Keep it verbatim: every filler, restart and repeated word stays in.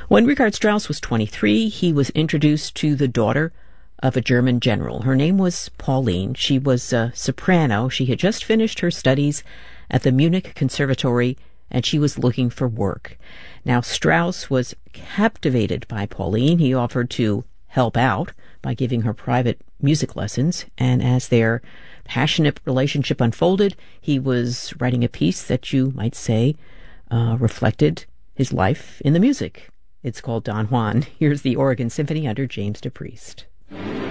When Richard Strauss was twenty-three, he was introduced to the daughter of a German general. Her name was Pauline. She was a soprano. She had just finished her studies at the Munich Conservatory, and she was looking for work. Now, Strauss was captivated by Pauline. He offered to help out by giving her private music lessons, and as their passionate relationship unfolded, he was writing a piece that you might say uh, reflected his life in the music. It's called Don Juan. Here's the Oregon Symphony under James DePriest.